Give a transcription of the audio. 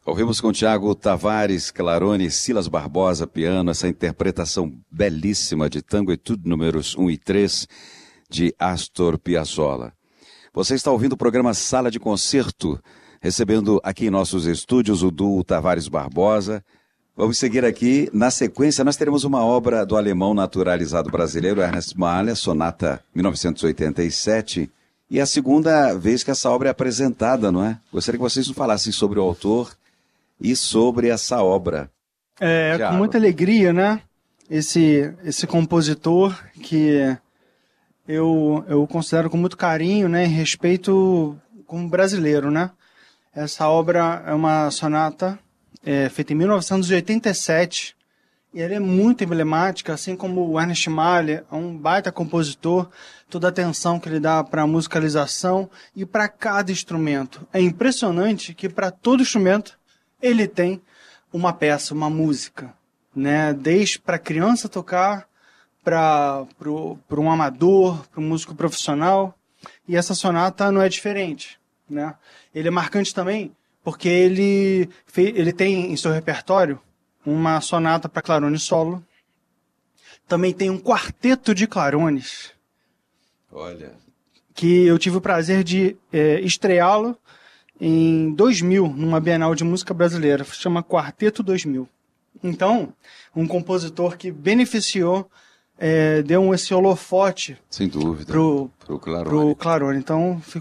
Ouvimos com Tiago Tavares, Clarone, Silas Barbosa, piano, essa interpretação belíssima de Tango Etude números 1 e 3 de Astor Piazzolla. Você está ouvindo o programa Sala de Concerto, recebendo aqui em nossos estúdios o duo Tavares Barbosa. Vamos seguir aqui. Na sequência, nós teremos uma obra do alemão naturalizado brasileiro, Ernest Mahler, Sonata 1987. E é a segunda vez que essa obra é apresentada, não é? Gostaria que vocês nos falassem sobre o autor e sobre essa obra. Com muita alegria, né? Esse compositor que eu considero com muito carinho, né? E respeito como brasileiro, né? Essa obra é uma sonata feita em 1987 e ela é muito emblemática, assim como o Ernest Mahler, é um baita compositor, toda a atenção que ele dá para a musicalização e para cada instrumento. É impressionante que para todo instrumento ele tem uma peça, uma música, né? Desde para a criança tocar, para um amador, para um músico profissional. E essa sonata não é diferente, né? Ele é marcante também porque ele tem em seu repertório uma sonata para clarone solo. Também tem um quarteto de clarones. Olha. Que eu tive o prazer de estreá-lo em 2000, numa Bienal de Música Brasileira, se chama Quarteto 2000. Então, um compositor que beneficiou, deu esse holofote sem dúvida, pro Clarone. Então,